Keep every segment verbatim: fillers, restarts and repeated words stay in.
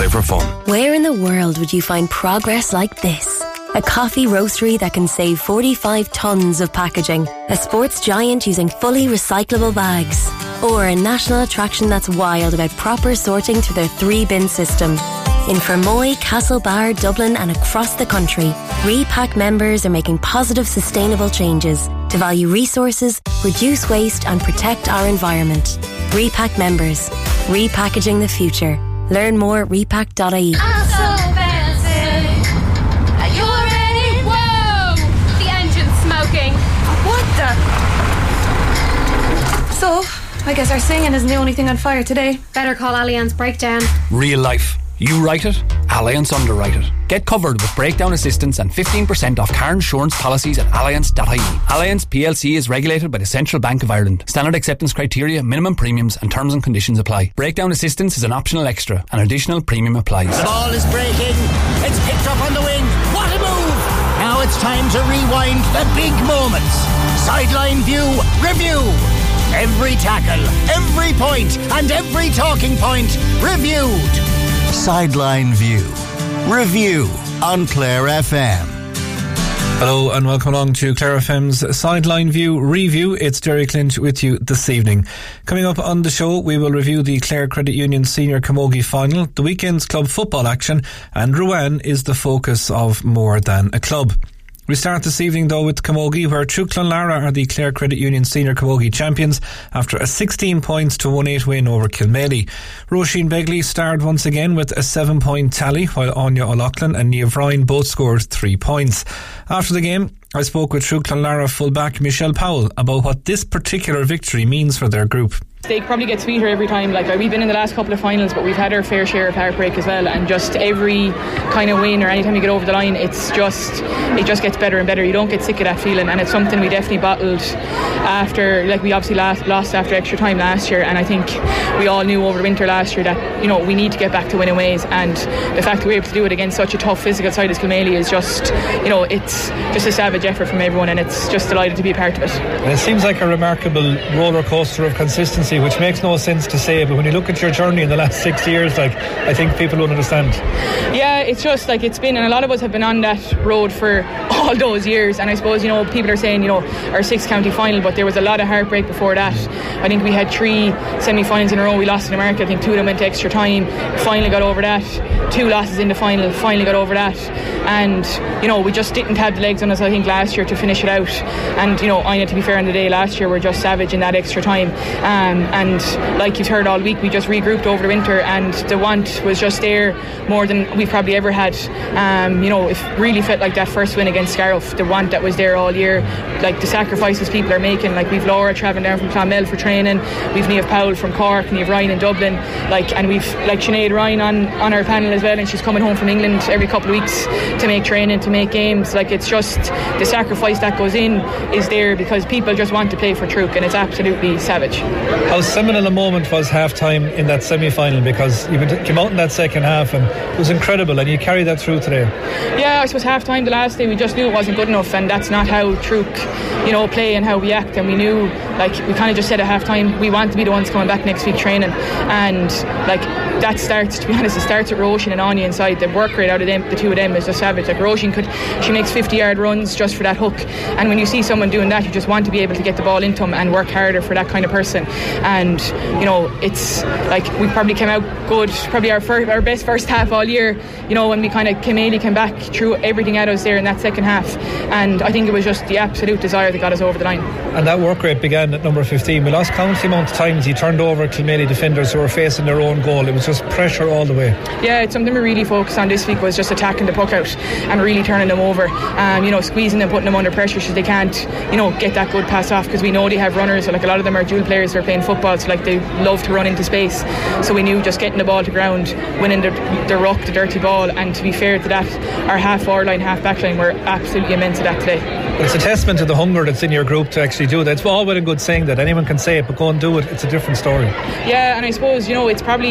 play for fun. Where in the world would you find progress like this? A coffee roastery that can save forty-five tonnes of packaging. A sports giant using fully recyclable bags. Or a national attraction that's wild about proper sorting through their three-bin system. In Fermoy, Castlebar, Dublin and across the country, Repack members are making positive, sustainable changes to value resources, reduce waste and protect our environment. Repack members. Repackaging the future. Learn more at repack dot I E. I'm so fancy. Are you ready? Whoa! The engine's smoking. What the? So, I guess our singing isn't the only thing on fire today. Better call Allianz Breakdown. Real life. You write it, Allianz underwrite it. Get covered with breakdown assistance and fifteen percent off car insurance policies at allianz dot I E. Allianz P L C is regulated by the Central Bank of Ireland. Standard acceptance criteria, minimum premiums and terms and conditions apply. Breakdown assistance is an optional extra. An additional premium applies. The ball is breaking. It's picked up on the wing. What a move! Now it's time to rewind the big moments. Sideline view review. Every tackle, every point and every talking point reviewed. Sideline View Review on Clare F M. Hello and welcome along to Clare F M's Sideline View Review. It's Derek Lynch with you this evening. Coming up on the show, we will review the Clare Credit Union Senior Camogie Final, the weekend's club football action, and Ruan is the focus of More Than a Club. We start this evening though with Camogie, where True Clonlara are the Clare Credit Union Senior Camogie champions after a sixteen points to one eight win over Kilmaley. Roisin Begley starred once again with a seven point tally, while Anya O'Loughlin and Niamh Ryan both scored three points. After the game, I spoke with True Clonlara fullback Michelle Powell about what this particular victory means for their group. They probably get sweeter every time. Like we've been in the last couple of finals, but we've had our fair share of heartbreak as well. And just every kind of win or anytime you get over the line, it's just it just gets better and better. You don't get sick of that feeling, and it's something we definitely battled after. Like we obviously last, lost after extra time last year, and I think we all knew over the winter last year that you know we need to get back to winning ways. And the fact that we're able to do it against such a tough physical side as Kilmaley is just you know it's just a savage effort from everyone, and it's just delighted to be a part of it. And it seems like a remarkable roller coaster of consistency, which makes no sense to say, but when you look at your journey in the last six years, like I think people don't understand. Yeah, it's just like it's been, and a lot of us have been on that road for all those years, and I suppose you know people are saying you know our sixth county final, but there was a lot of heartbreak before that. I think we had three semi-finals in a row. We lost in America. I think two of them went to extra time. Finally got over that. Two losses in the final. Finally got over that. And you know we just didn't have the legs on us, I think, last year to finish it out. And you know Ina, to be fair, on the day last year, were just savage in that extra time. Um, and like you've heard all week, we just regrouped over the winter, and the want was just there more than we've probably ever had. Um, you know, it really felt like that first win against Scariff, the want that was there all year, like the sacrifices people are making. Like we've Laura travelling down from Clonmel for training, we've Niamh Powell from Cork, Niamh Ryan in Dublin, like, and we've like Sinead Ryan on, on our panel as well, and she's coming home from England every couple of weeks to make training, to make games. Like it's just the sacrifice that goes in is there because people just want to play for Truk, and it's absolutely savage. How seminal a moment was half time in that semi-final, because you came out in that second half and it was incredible, and you carried that through today. Yeah, I suppose half time the last day we just knew it wasn't good enough, and that's not how Truk you know play and how we act, and we knew, like we kind of just said at half time we want to be the ones coming back next week training, and like that starts, to be honest, it starts at Roisin and Anya inside. The work rate out of them, the two of them, is just savage. Like Roisin could, she makes fifty yard runs just for that hook, and when you see someone doing that, you just want to be able to get the ball into them and work harder for that kind of person. And you know it's like we probably came out good, probably our first, our best first half all year, you know when we kind of Kilmaley came back, threw everything at us there in that second half, and I think it was just the absolute desire that got us over the line. And that work rate began at number fifteen. We lost count the amount of times he turned over Kilmaley defenders who were facing their own goal. It was just pressure all the way. Yeah, it's something we really focused on this week, was just attacking the puck out and really turning them over, um, you know squeezing them, putting them under pressure so they can't you know get that good pass off, because we know they have runners, so like a lot of them are dual players who are playing football, so like they love to run into space. So we knew just getting the ball to ground, winning the, the ruck, the dirty ball, and to be fair to that, our half forward line, half back line were absolutely immense at that today. It's a testament to the hunger that's in your group to actually do that. It's all well and good saying that anyone can say it, but go and do it. It's a different story. Yeah, and I suppose you know it's probably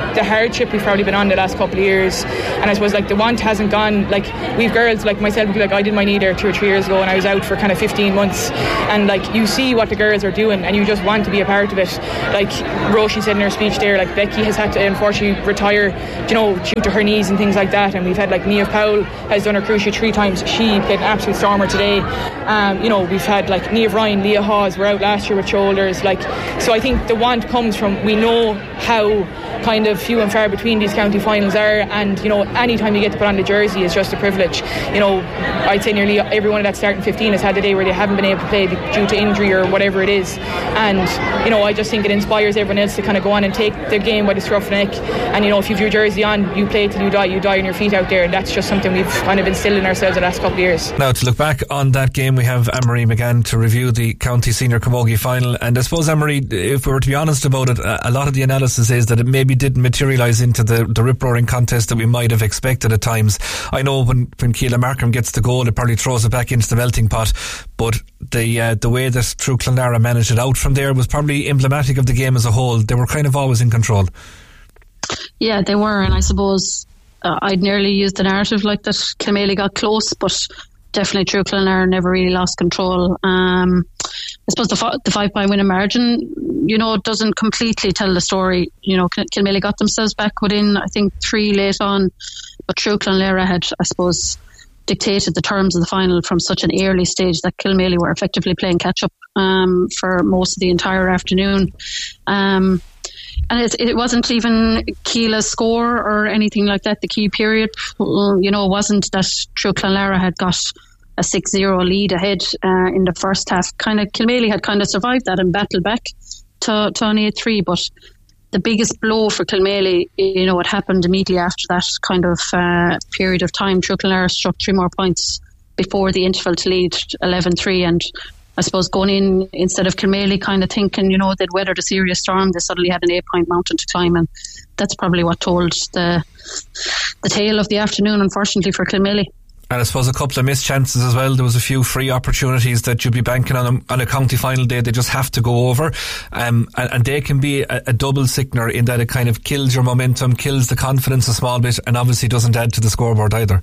the hardship we've probably been on the last couple of years, and I suppose like the want hasn't gone. Like we've girls like myself, like I did my knee there two or three years ago, and I was out for kind of fifteen months, and like you see what the girls are doing, and you just want to be a part of it. Like Roisin said in her speech there, like Becky has had to unfortunately retire, you know, due to her knees and things like that, and we've had like Niamh Powell has done her cruciate three times. She played an absolute stormer today. Um, you know, we've had like Niamh Ryan, Leah Hawes were out last year with shoulders. Like, so I think the want comes from, we know how kind of few and far between these county finals are, and you know, any time you get to put on the jersey is just a privilege. You know, I'd say nearly everyone that starting fifteen has had a day where they haven't been able to play due to injury or whatever it is, and you know, I just think it inspires everyone else to kind of go on and take their game by the scruff of the neck. And you know, if you've your jersey on, you play till you die, you die on your feet out there, and that's just something we've kind of instilled in ourselves the last couple of years. Now, to look back on that game, we have Anne-Marie McGann to review the County Senior Camogie final, and I suppose, Anne-Marie, if we were to be honest about it, a lot of the analysis is that it maybe didn't materialise into the, the rip-roaring contest that we might have expected at times. I know when, when Keela Markham gets the goal, it probably throws it back into the melting pot, but the uh, the way that True Clonlara managed it out from there was probably emblematic of the game as a whole. They were kind of always in control. Yeah, they were, and I suppose uh, I'd nearly used the narrative like that Kilmaley got close, but definitely True Clonlara never really lost control. Um, I suppose the, f- the five point winning margin, you know, doesn't completely tell the story. You know, Kilmaley got themselves back within, I think, three late on, but True Clonlara had, I suppose, dictated the terms of the final from such an early stage that Kilmaley were effectively playing catch up um, for most of the entire afternoon. Um, And it, it wasn't even Keela's score or anything like that. The key period, you know, wasn't that True Clonlara had got a six zero lead ahead uh, in the first half. Kind of Kilmaley had kind of survived that and battled back to, to an eight three. But the biggest blow for Kilmaley, you know, what happened immediately after that kind of uh, period of time. True Clonlara struck three more points before the interval to lead eleven three, and I suppose going in, instead of Kilmaley kind of thinking, you know, they'd weathered a serious storm, they suddenly had an eight-point mountain to climb, and that's probably what told the the tale of the afternoon, unfortunately, for Kilmaley. And I suppose a couple of missed chances as well. There was a few free opportunities that you'd be banking on a, on a county final day. They just have to go over, um, and, and they can be a, a double sickener in that it kind of kills your momentum, kills the confidence a small bit, and obviously doesn't add to the scoreboard either.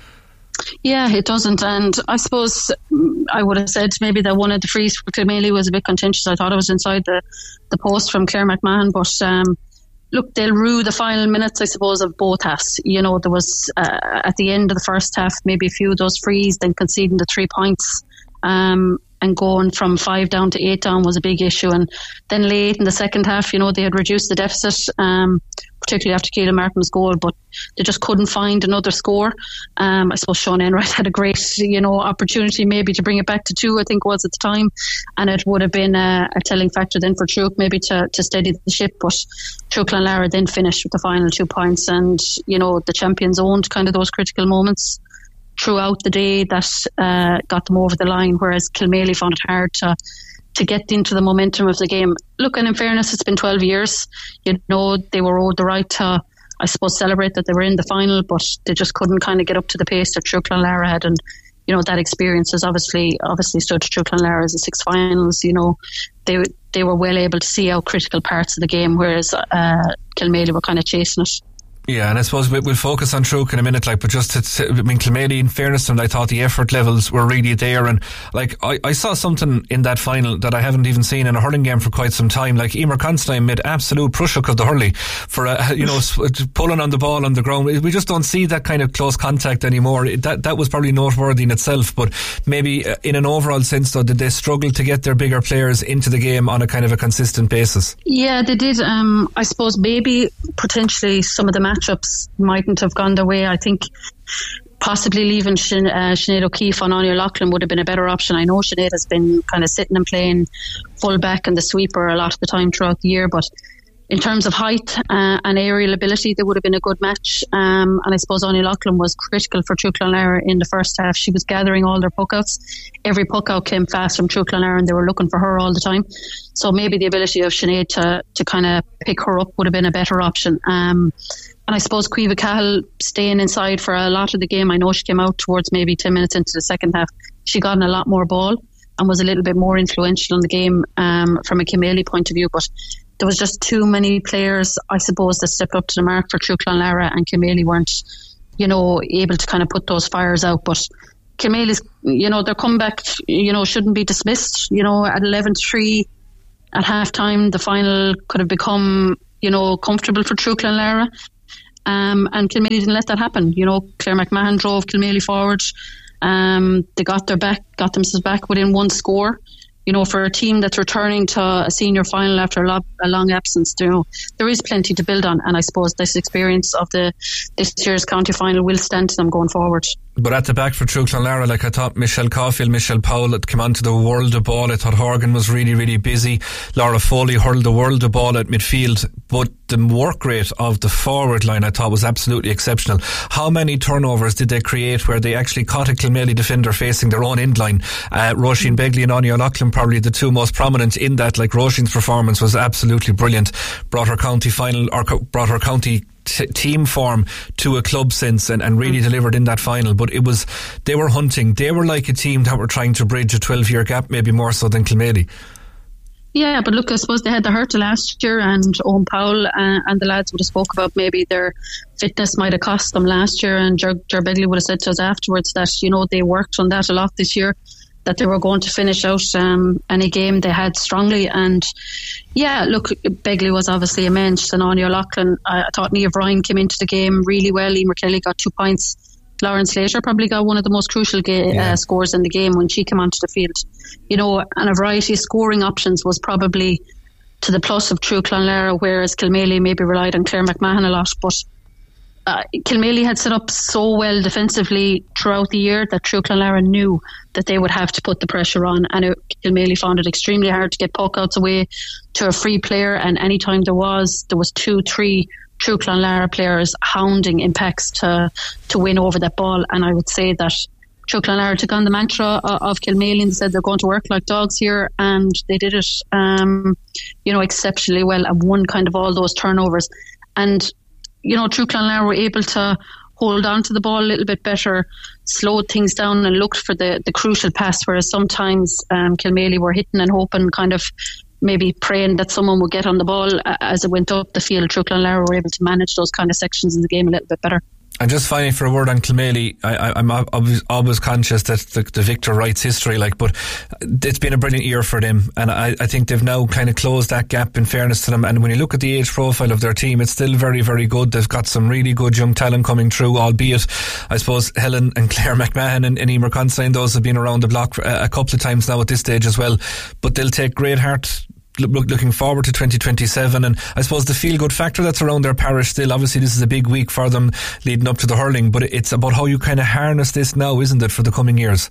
Yeah, it doesn't, and I suppose I would have said maybe that one of the frees for Kilmaley was a bit contentious. I thought it was inside the, the post from Claire McMahon, but um, look, they'll rue the final minutes, I suppose, of both halves. You know, there was uh, at the end of the first half maybe a few of those frees, then conceding the three points um, and going from five down to eight down was a big issue. And then late in the second half, you know, they had reduced the deficit, um, particularly after Keela Markham's goal, but they just couldn't find another score. Um, I suppose Sean Enright had a great, you know, opportunity maybe to bring it back to two, I think it was at the time, and it would have been a, a telling factor then for True maybe to, to steady the ship. But True Clonlara then finished with the final two points, and you know, the champions owned kind of those critical moments throughout the day that uh, got them over the line, whereas Kilmaley found it hard to to get into the momentum of the game. Look, and in fairness, it's been twelve years. You know, they were owed the right to, I suppose, celebrate that they were in the final, but they just couldn't kind of get up to the pace that True Clonlara had. And, you know, that experience has obviously obviously stood to True Clonlara as the six finals. You know, they they were well able to see out critical parts of the game, whereas uh, Kilmaley were kind of chasing it. Yeah, and I suppose we'll focus on True in a minute, like, but just to, I mean, Kilmaley, in fairness to them, I thought the effort levels were really there, and like I, I saw something in that final that I haven't even seen in a hurling game for quite some time. Like Emer Constantine made absolute Prushuk of the hurley for uh, you know, pulling on the ball on the ground. We just don't see that kind of close contact anymore. That that was probably noteworthy in itself, but maybe in an overall sense, though, did they struggle to get their bigger players into the game on a kind of a consistent basis? Yeah, they did. Um, I suppose maybe potentially some of the matchups mightn't have gone their way. I think possibly leaving Sin- uh, Sinead O'Keefe on Anya Loughlin would have been a better option. I know Sinead has been kind of sitting and playing full back and the sweeper a lot of the time throughout the year, but in terms of height uh, and aerial ability, they would have been a good match. Um, and I suppose Anya Loughlin was critical for True Clonlara in the first half. She was gathering all their puck-outs. Every puck-out came fast from True Clonlara, and they were looking for her all the time. So maybe the ability of Sinead to, to kind of pick her up would have been a better option. Um, and I suppose Caoimhe Cahill staying inside for a lot of the game. I know she came out towards maybe ten minutes into the second half. She got in a lot more ball and was a little bit more influential in the game um, from a Kilmaley point of view. But there was just too many players, I suppose, that stepped up to the mark for True Clonlara, and Kilmaley weren't, you know, able to kind of put those fires out. But Kilmaley's, you know, their comeback, you know, shouldn't be dismissed. You know, at eleven three at half time, the final could have become, you know, comfortable for True Clonlara. Um, and Kilmaley didn't let that happen. You know, Claire McMahon drove Kilmaley forward. Um, they got their back, got themselves back within one score. You know, for a team that's returning to a senior final after a, lo- a long absence, you know, there is plenty to build on, and I suppose this experience of the this year's county final will stand to them going forward. But at the back for True Clonlara, like I thought Michelle Caulfield, Michelle Powell had come onto the world of ball. I thought Horgan was really, really busy. Laura Foley hurled the world of ball at midfield. But the work rate of the forward line I thought was absolutely exceptional. How many turnovers did they create where they actually caught a Kilmaley defender facing their own end line? Uh, Roisin Begley and Anya O'Loughlin probably the two most prominent in that. Like, Roisin's performance was absolutely brilliant. Brought her county final, or co- brought her county T- team form to a club sense, and, and really mm. delivered in that final. But it was, they were hunting, they were like a team that were trying to bridge a twelve year gap, maybe more so than Kilmaley. Yeah, but look, I suppose they had the hurt last year, and Owen Powell uh, and the lads would have spoke about maybe their fitness might have cost them last year, and Ger, Ger Begley would have said to us afterwards that, you know, they worked on that a lot this year, that they were going to finish out um, any game they had strongly. And yeah, look, Begley was obviously immense, and Anya O'Loughlin, I, I thought Niamh Ryan came into the game really well. Emer Kelly got two points. Lauren Slater probably got one of the most crucial ga- yeah. uh, scores in the game when she came onto the field. You know, and a variety of scoring options was probably to the plus of True Clonlara, whereas Kilmaley maybe relied on Claire McMahon a lot. But Uh, Kilmaley had set up so well defensively throughout the year that True Clonlara knew that they would have to put the pressure on, and it, Kilmaley found it extremely hard to get puck outs away to a free player, and any time there was there was two, three True Clonlara players hounding impacts to to win over that ball. And I would say that True Clonlara took on the mantra of, of Kilmaley and said they're going to work like dogs here, and they did it um, you know, exceptionally well, and won kind of all those turnovers. And you know, True Clonlara were able to hold on to the ball a little bit better, slowed things down and looked for the, the crucial pass, whereas sometimes um, Kilmaley were hitting and hoping, kind of maybe praying that someone would get on the ball as it went up the field. True Clonlara were able to manage those kind of sections in the game a little bit better. And just finally, for a word on Kilmaley, I, I, I'm always, always conscious that the, the Victor writes history, like, but it's been a brilliant year for them, and I, I think they've now kind of closed that gap, in fairness to them. And when you look at the age profile of their team, it's still very, very good. They've got some really good young talent coming through, albeit I suppose Helen and Claire McMahon and, and Emer Considine, those have been around the block a, a couple of times now at this stage as well. But they'll take great heart looking forward to twenty twenty-seven, and I suppose the feel good factor that's around their parish still. Obviously this is a big week for them leading up to the hurling, but it's about how you kind of harness this now, isn't it, for the coming years?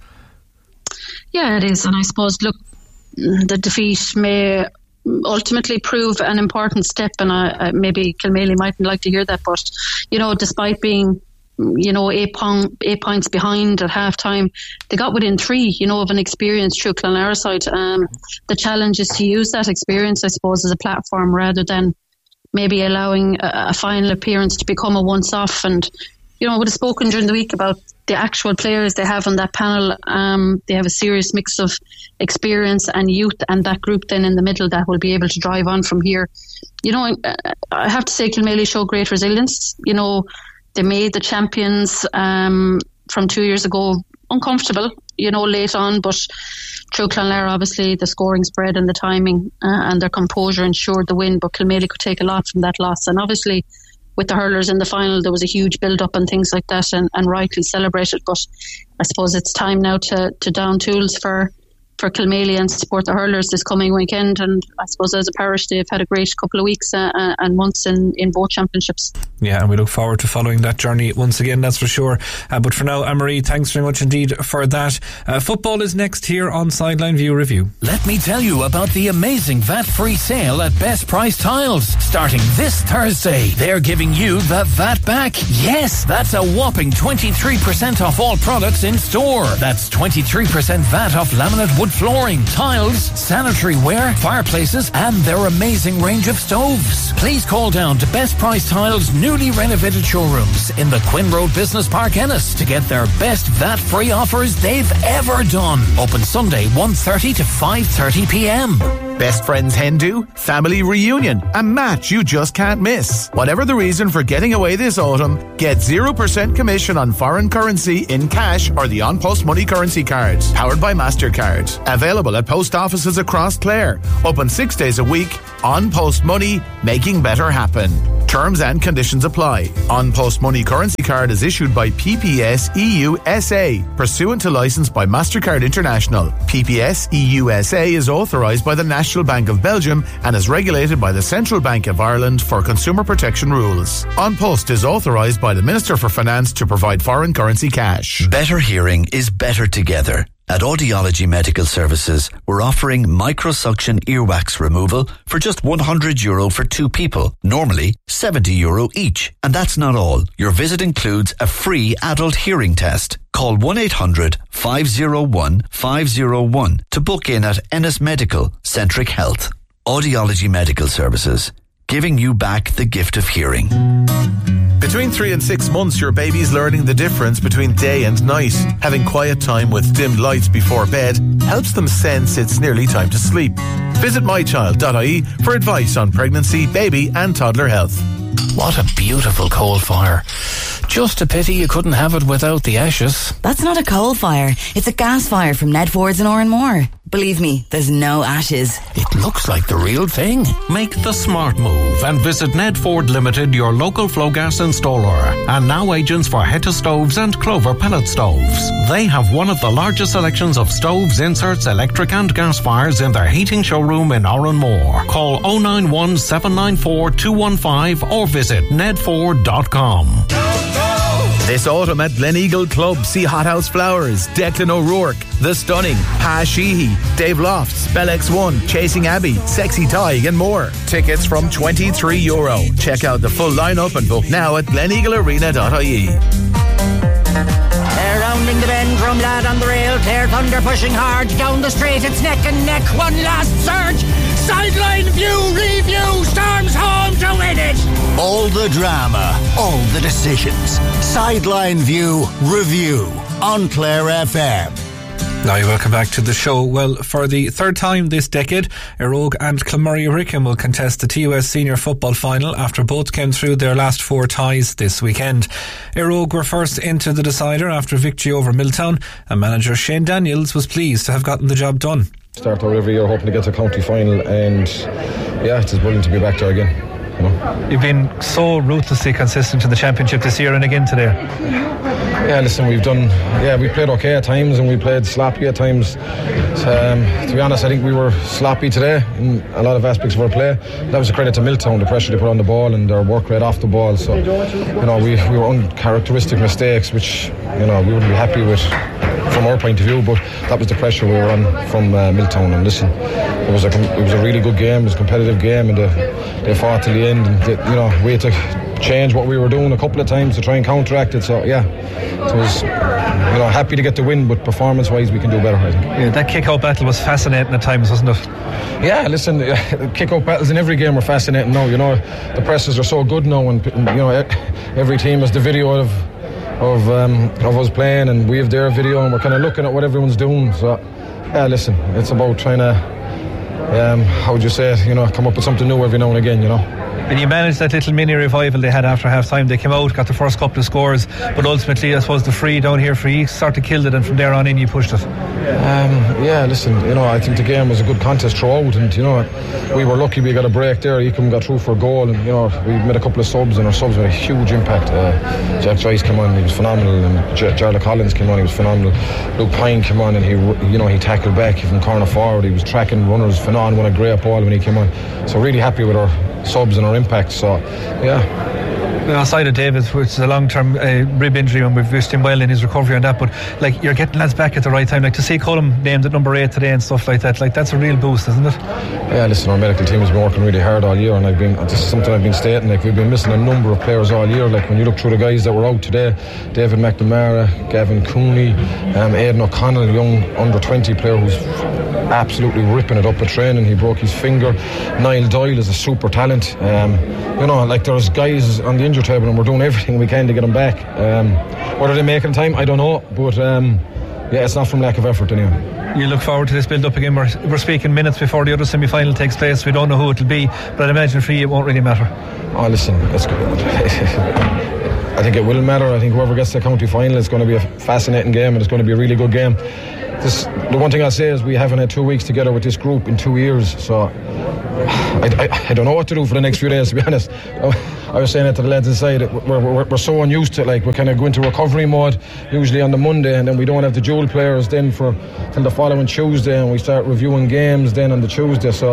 Yeah, it is. And I suppose, look, the defeat may ultimately prove an important step, and I, I, maybe Kilmaley mightn't like to hear that, but you know, despite being, you know, eight, pound, eight points behind at half time, they got within three, you know, of an experienced True Clonlara side. Um, the challenge is to use that experience, I suppose, as a platform rather than maybe allowing a, a final appearance to become a once-off. And, you know, I would have spoken during the week about the actual players they have on that panel. Um, they have a serious mix of experience and youth, and that group then in the middle that will be able to drive on from here. You know, I have to say Kilmaley show great resilience. You know, they made the champions um, from two years ago uncomfortable, you know, late on, but True Clonlara, obviously, the scoring spread and the timing uh, and their composure ensured the win, but Kilmaley could take a lot from that loss. And obviously, with the hurlers in the final, there was a huge build-up and things like that, and, and rightly celebrated. But I suppose it's time now to, to down tools for for Kilmaley and support the hurlers this coming weekend. And I suppose as a parish they've had a great couple of weeks uh, and months in, in both championships. Yeah, and we look forward to following that journey once again, that's for sure. Uh, but for now, Anne-Marie, thanks very much indeed for that. Uh, football is next here on Sideline View Review. Let me tell you about the amazing V A T-free sale at Best Price Tiles. Starting this Thursday, they're giving you the V A T back. Yes, that's a whopping twenty-three percent off all products in store. That's twenty-three percent V A T off laminate wood flooring, tiles, sanitary ware, fireplaces, and their amazing range of stoves. Please call down to Best Price Tiles' newly renovated showrooms in the Quinn Road Business Park, Ennis, to get their best V A T-free offers they've ever done. Open Sunday one thirty to five thirty p m. Best friends hen do? Family reunion? A match you just can't miss. Whatever the reason for getting away this autumn, get zero percent commission on foreign currency in cash or the on-post money currency cards. Powered by MasterCard. Available at post offices across Clare. Open six days a week. On-post money, making better happen. Terms and conditions apply. On-post money currency card is issued by P P S E U S A, pursuant to licence by MasterCard International. P P S E U S A is authorised by the National Bank of Belgium and is regulated by the Central Bank of Ireland for consumer protection rules. On-post is authorised by the Minister for Finance to provide foreign currency cash. Better hearing is better together. At Audiology Medical Services, we're offering microsuction earwax removal for just one hundred euro for two people, normally seventy euro each. And that's not all. Your visit includes a free adult hearing test. Call one eight hundred five oh one five oh one to book in at Ennis Medical Centric Health. Audiology Medical Services, giving you back the gift of hearing. Between three and six months, your baby's learning the difference between day and night. Having quiet time with dimmed lights before bed helps them sense it's nearly time to sleep. Visit my child dot I E for advice on pregnancy, baby and toddler health. What a beautiful coal fire. Just a pity you couldn't have it without the ashes. That's not a coal fire. It's a gas fire from Ned Ford's in Oranmore. Believe me, there's no ashes. It looks like the real thing. Make the smart move and visit Ned Ford Limited, your local flow gas installer, and now agents for Hetta Stoves and Clover pellet stoves. They have one of the largest selections of stoves, inserts, electric and gas fires in their heating showroom in Oranmore. Call oh nine one seven nine four two one five or visit ned ford dot com. This autumn at Gleneagle Club, see Hothouse Flowers, Declan O'Rourke, The Stunning, Pa Sheehy, Dave Lofts, Bell X one, Chasing Abby, Sexy Tig and more. Tickets from twenty-three euro. Check out the full lineup and book now at gleneagle arena dot I E. They're rounding the bend from Lad on the rail. Clare Thunder pushing hard down the straight. It's neck and neck. One last surge. Sideline view, review. Storms home to win it. All the drama, all the decisions. Sideline View Review on Clare F M. Now you're welcome back to the show. Well, for the third time this decade, Erogue and Kilmurry Rickham will contest the T U S Senior Football Final after both came through their last four ties this weekend. Erogue were first into the decider after victory over Milltown, and manager Shane Daniels was pleased to have gotten the job done. Start out every year hoping to get to county final, and yeah, it's brilliant to be back there again. You know? You've been so ruthlessly consistent in the championship this year and again today. Yeah, listen, we've done, yeah, we played okay at times and we played sloppy at times. Um, to be honest, I think we were sloppy today in a lot of aspects of our play. That was a credit to Milltown, the pressure they put on the ball and their work rate off the ball. So, you know, we, we were uncharacteristic mistakes, which, you know, we wouldn't be happy with from our point of view, but that was the pressure we were on from uh, Milltown. And listen, it was a it was a really good game, it was a competitive game, and they, they fought till the end, and they, you know, we had to change what we were doing a couple of times to try and counteract it. So yeah, it was, you know, happy to get the win, but performance wise we can do better, I think. Yeah, that kick-out battle was fascinating at times, wasn't it? Yeah, listen, kick-out battles in every game are fascinating now. You know, the presses are so good now, and you know, every team has the video of of um, of us playing, and we have their video, and we're kind of looking at what everyone's doing. So yeah, listen, it's about trying to um, how would you say it, you know, come up with something new every now and again, you know. And you managed that little mini revival they had after half time. They came out, got the first couple of scores, but ultimately I suppose the free down here for you sort of killed it, and from there on in you pushed it. Um, yeah, listen, you know, I think the game was a good contest throughout, and you know, we were lucky we got a break there. Ecom got through for a goal, and you know, we made a couple of subs, and our subs had a huge impact. uh, Jack Joyce came on, he was phenomenal, and J- Jarlath Collins came on, he was phenomenal. Luke Pine came on, and he, you know, he tackled back from corner forward, he was tracking runners phenomenal, won a great ball when he came on. So really happy with our subs and our impact. So yeah, outside of David, which is a long-term uh, rib injury, and we've wished him well in his recovery on that, but like, you're getting lads back at the right time, like to see Cullum named at number eight today and stuff like that, like that's a real boost, isn't it? Yeah, listen, our medical team has been working really hard all year, and I've been, this is something I've been stating, like we've been missing a number of players all year. Like when you look through the guys that were out today, David McNamara, Gavin Cooney, um, Aidan O'Connell, a young under twenty player who's absolutely ripping it up at training. He broke his finger. Niall Doyle is a super talent. Um, you know, like there's guys on the injury table, and we're doing everything we can to get them back. Um, whether they make it in time, I don't know. But um, yeah, it's not from lack of effort anyway. You look forward to this build up again. We're, we're speaking minutes before the other semi-final takes place. We don't know who it'll be, but I imagine for you it won't really matter. Oh, listen, it's I think it will matter. I think whoever gets the county final is going to be a fascinating game, and it's going to be a really good game. This, the one thing I'll say is we haven't had two weeks together with this group in two years, so I, I, I don't know what to do for the next few days, to be honest. I was saying it to the lads inside, we're, we're, we're so unused to it, like we kind of go into recovery mode usually on the Monday, and then we don't have the dual players then for till the following Tuesday, and we start reviewing games then on the Tuesday, so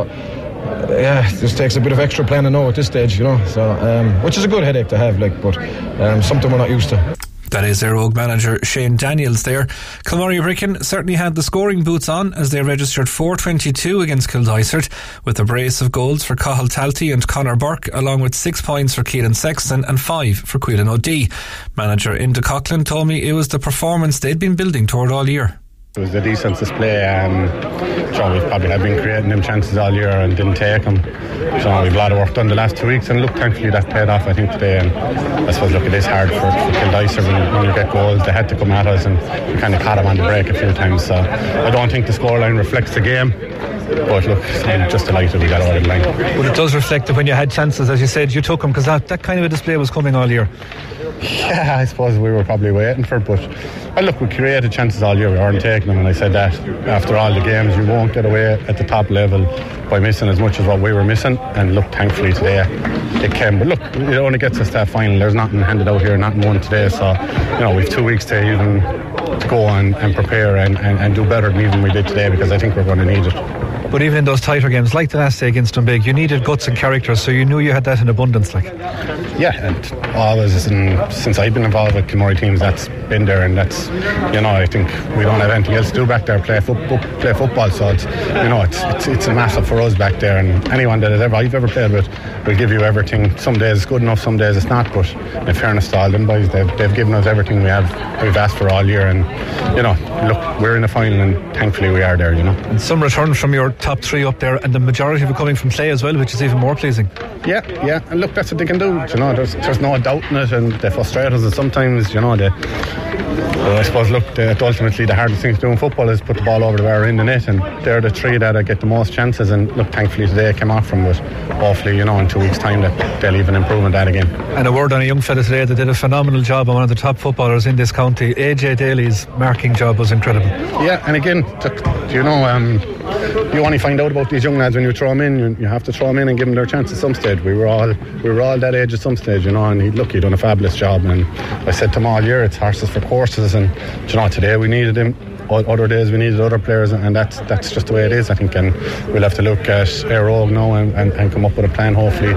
yeah, this takes a bit of extra planning now at this stage, you know, so um, which is a good headache to have, like, but um, something we're not used to. That is their Rogue manager Shane Daniels there. Kilmurray Bricken certainly had the scoring boots on as they registered four twenty-two against Kildysart, with a brace of goals for Cathal Talty and Conor Burke, along with six points for Keelan Sexton and five for Quillen O'Dea. Manager Enda Coughlin told me it was the performance they'd been building toward all year. It was a decent display. Um, so we probably have been creating them chances all year and didn't take them. So we've a lot of work done the last two weeks, and look, thankfully that paid off, I think, today. And I suppose, look, it is hard for, for Kildysart when, when you get goals. They had to come at us, and we kind of caught them on the break a few times. So I don't think the scoreline reflects the game. But look, I'm just delighted we got over the line. But it does reflect that when you had chances, as you said, you took them, because that, that kind of a display was coming all year. Yeah, I suppose we were probably waiting for it, but well, look, we created chances all year, we weren't taking them, and I said that after all the games you won't get away at the top level by missing as much as what we were missing, and look, thankfully today it came. But look, it only gets us to that final. There's nothing handed out here, nothing won today, so you know, we've two weeks to even to go on and prepare and, and, and do better than even we did today, because I think we're going to need it. But even in those tighter games, like the last day against Dunbig, you needed guts and character, so you knew you had that in abundance. Like, yeah, and always, and since I've been involved with Kilmurray teams, that's been there, and that's, you know, I think we don't have anything else to do back there, play, fo- play football. So it's, you know, it's, it's it's a massive for us back there, and anyone that has ever I've ever played with will give you everything. Some days it's good enough, some days it's not. But in fairness to all them boys, they've they've given us everything we have we've asked for all year, and you know, look, we're in the final, and thankfully we are there. You know, and some return from your top three up there, and the majority of it coming from Clay as well, which is even more pleasing. Yeah, yeah, and look, that's what they can do. You know, there's there's no doubt in it, and they frustrate us, and sometimes, you know, they. Uh, I suppose, look, the, ultimately the hardest thing to do in football is put the ball over the bar in the net, and they're the three that get the most chances. And look, thankfully today it came off from, but hopefully, you know, in two weeks' time that they'll even improve on that again. And a word on a young fella today that did a phenomenal job on one of the top footballers in this county. A J Daly's marking job was incredible. Yeah, and again, you know, um, you only find out about these young lads when you throw them in. You, you have to throw them in and give them their chance at some stage. We were all we were all that age at some stage, you know, and he, look, he done a fabulous job. And I said to him all year, it's horses for courses, and you know, today we needed him. Other days we needed other players, and that's that's just the way it is, I think. And we'll have to look at Éire Óg now and, and, and come up with a plan, hopefully.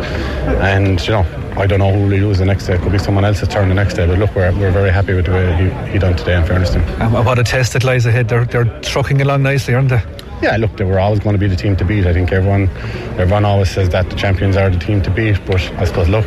And you know, I don't know who we'll use the next day. It could be someone else's turn the next day. But look, we're we're very happy with the way he, he done today, in fairness to him. And what a test that lies ahead. They're they're trucking along nicely, aren't they? Yeah, look, they were always going to be the team to beat. I think everyone everyone always says that the champions are the team to beat, but I suppose, look,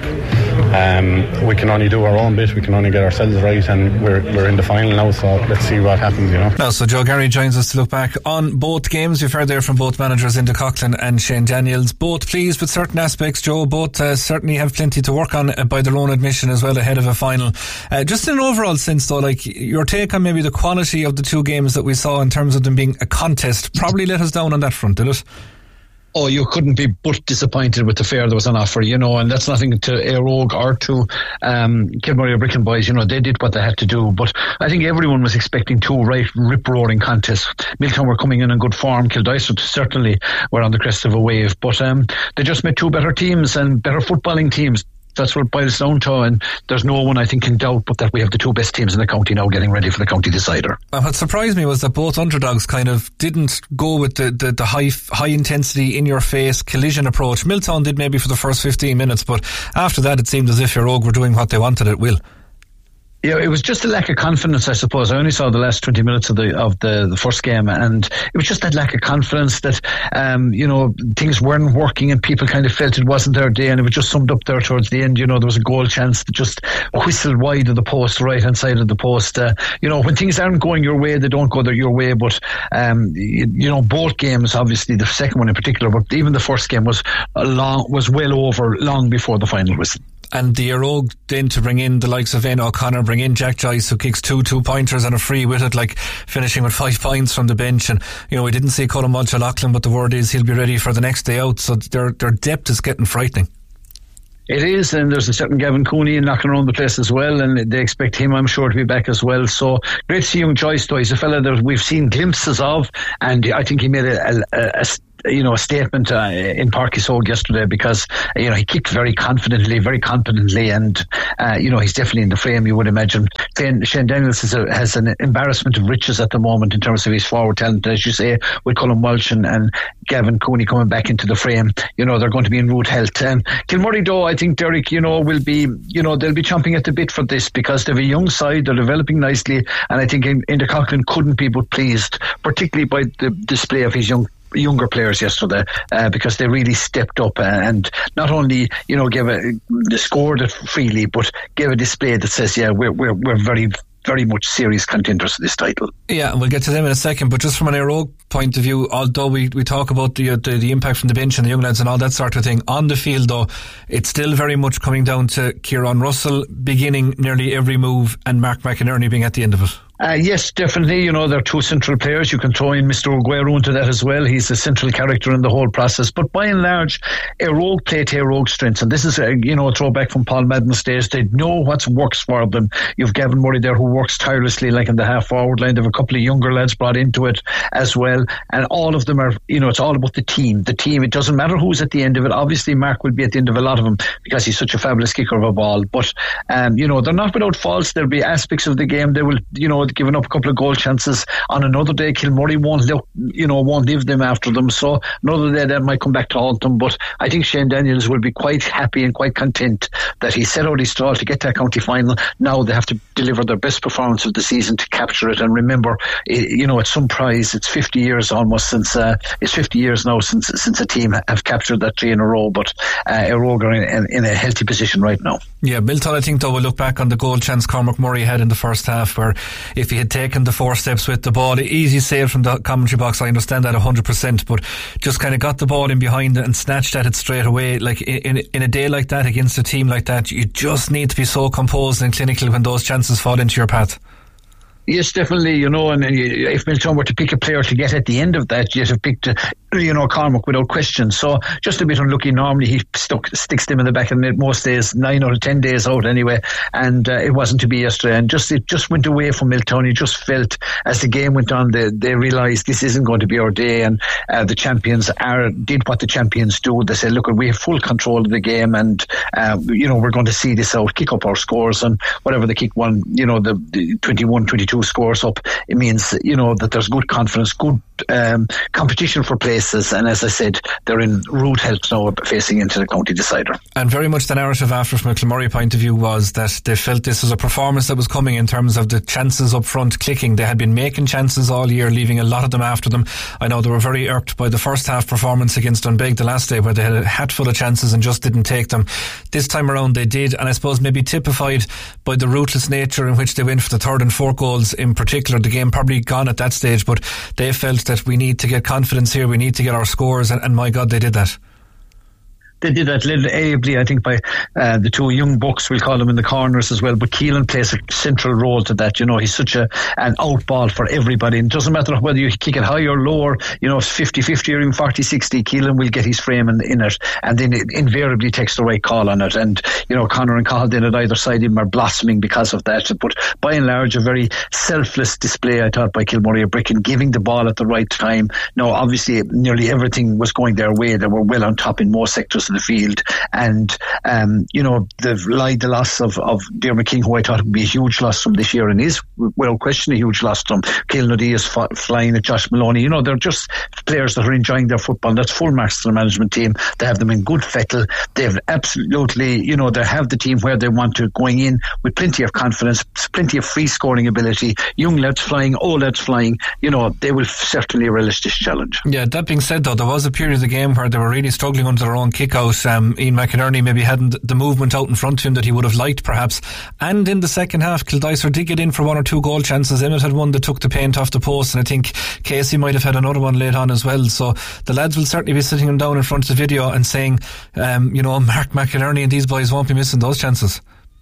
um, we can only do our own bit, we can only get ourselves right, and we're we're in the final now, so let's see what happens, you know. Now, so Joe Garry joins us to look back on both games. You've heard there from both managers, Enda Coughlin and Shane Daniels. Both pleased with certain aspects, Joe. Both uh, certainly have plenty to work on uh, by their own admission as well ahead of a final. Uh, just in an overall sense though, like your take on maybe the quality of the two games that we saw in terms of them being a contest, probably let us down on that front, did it? Oh, you couldn't be but disappointed with the fare that was on offer, you know, and that's nothing to Éire Óg or to um, Kilmurray Bricken boys, you know, they did what they had to do, but I think everyone was expecting two right rip-roaring contests. Milltown were coming in in good form, Kildysart certainly were on the crest of a wave, but um, they just met two better teams and better footballing teams. That's what it boils down to, and there's no one I think can doubt but that we have the two best teams in the county now getting ready for the county decider. And what surprised me was that both underdogs kind of didn't go with the, the, the high high intensity in your face collision approach. Milltown did maybe for the first fifteen minutes, but after that it seemed as if Éire Óg were doing what they wanted at will. Yeah, it was just a lack of confidence, I suppose. I only saw the last twenty minutes of the of the, the first game, and it was just that lack of confidence that, um, you know, things weren't working and people kind of felt it wasn't their day, and it was just summed up there towards the end. You know, there was a goal chance that just whistled wide of the post, right hand side of the post. Uh, you know, when things aren't going your way, they don't go your way, but, um, you, you know, both games, obviously, the second one in particular, but even the first game was long, was well over long before the final whistle. And the Erogue then to bring in the likes of Eamon O'Connor, bring in Jack Joyce, who kicks two two-pointers and a free with it, like finishing with five points from the bench. And, you know, we didn't see Colin Walsh O'Loughlin, but the word is he'll be ready for the next day out. So their their depth is getting frightening. It is, and there's a certain Gavin Cooney knocking around the place as well, and they expect him, I'm sure, to be back as well. So great to see young Joyce, though. He's a fella that we've seen glimpses of, and I think he made a, a, a, a you know, a statement uh, in Páirc Uí Chaoimh yesterday, because, you know, he kicked very confidently, very confidently, and, uh, you know, he's definitely in the frame, you would imagine. Shane, Shane Daniels is a, has an embarrassment of riches at the moment in terms of his forward talent, as you say, with Colin Walsh and, and Gavin Cooney coming back into the frame. You know, they're going to be in root health. And Kilmurray, though, I think, Derek, you know, will be, you know, they'll be chomping at the bit for this, because they have a young side, they're developing nicely, and I think Enda Coughlin couldn't be but pleased, particularly by the display of his young younger players yesterday, uh, because they really stepped up and not only, you know, gave a scored it freely, but gave a display that says, yeah, we're we're we're very very much serious contenders for this title. Yeah, and we'll get to them in a second, but just from an Erogue point of view, although we, we talk about the, the the impact from the bench and the young lads and all that sort of thing, on the field though, it's still very much coming down to Kieran Russell beginning nearly every move and Mark McInerney being at the end of it. Uh, yes, definitely. You know, they're two central players. You can throw in Mister Aguero into that as well. He's a central character in the whole process. But by and large, Erogue play to Erogue strengths. And this is, a, you know, a throwback from Paul Madden's days. They know what works for them. You've Gavin Murray there who works tirelessly, like in the half-forward line. They have a couple of younger lads brought into it as well. And all of them are, you know, it's all about the team. The team, it doesn't matter who's at the end of it. Obviously, Mark will be at the end of a lot of them because he's such a fabulous kicker of a ball. But, um, you know, they're not without faults. There'll be aspects of the game. They will, you know, giving up a couple of goal chances on another day. Kilmurray won't look, you know, won't leave them after them, so another day that might come back to haunt them. But I think Shane Daniels will be quite happy and quite content that he set out his stall to get that county final. Now they have to deliver their best performance of the season to capture it. And remember, you know, it's some prize. It's fifty years almost since uh, it's fifty years now since since a team have captured that three in a row. But uh, Erogue are in, in, in a healthy position right now. Yeah, Milton, I think though, will look back on the goal chance Cormac Murray had in the first half, where if he had taken the four steps with the ball, easy save from the commentary box, I understand that one hundred percent, but just kind of got the ball in behind it and snatched at it straight away. Like in, in a day like that, against a team like that, you just need to be so composed and clinical when those chances fall into your path. Yes, definitely, you know, and if Milton were to pick a player to get at the end of that, you'd have picked, uh, you know, Cormac without question. So just a bit unlucky. Normally he stuck, sticks them in the back of the net most days, nine out of ten days out anyway, and uh, it wasn't to be yesterday. And just it just went away from Milton. He just felt as the game went on, they, they realised this isn't going to be our day, and uh, the champions are did what the champions do. They said, look, we have full control of the game, and uh, you know, we're going to see this out, kick up our scores, and whatever the kick one, you know, the, the twenty-one twenty-two scores up, it means, you know, that there's good confidence, good um, competition for places, and as I said, they're in root health now facing into the county decider. And very much the narrative after, from a Kilmurray point of view, was that they felt this was a performance that was coming in terms of the chances up front clicking. They had been making chances all year, leaving a lot of them after them. I know they were very irked by the first half performance against Doonbeg the last day, where they had a hatful of chances and just didn't take them. This time around they did, and I suppose maybe typified by the ruthless nature in which they went for the third and fourth goals in particular. The game probably gone at that stage, but they felt that we need to get confidence here, we need to get our scores, and, and my God, they did that. They did that led ably, I think, by uh, the two young bucks, we'll call them, in the corners as well. But Keelan plays a central role to that. You know, he's such a an out ball for everybody. And it doesn't matter whether you kick it high or lower, you know, fifty fifty or even forty sixty, Keelan will get his frame in, in it, and then it invariably takes the right call on it. And, you know, Conor and Cahill then at either side of him are blossoming because of that. But by and large, a very selfless display, I thought, by Kilmurray Bricken, giving the ball at the right time. Now, obviously, nearly everything was going their way. They were well on top in most sectors the field, and um, you know, they've lied the loss of, of Diarmuid King, who I thought would be a huge loss from this year, and is without question a huge loss from. Cialan O'Dea is f- flying at Josh Maloney. You know, they're just players that are enjoying their football, and that's full marks to the management team. They have them in good fettle. They've absolutely, you know, they have the team where they want to, going in with plenty of confidence, plenty of free scoring ability, young lads flying, old lads flying. You know, they will certainly relish this challenge. Yeah, that being said though, there was a period of the game where they were really struggling under their own kick out. doubt. Um, Ian McInerney maybe hadn't the movement out in front of him that he would have liked, perhaps. And in the second half, Kildysor did get in for one or two goal chances. Emmett had one that took the paint off the post, and I think Casey might have had another one late on as well. So the lads will certainly be sitting him down in front of the video and saying, um, you know, Mark McInerney and these boys won't be missing those chances.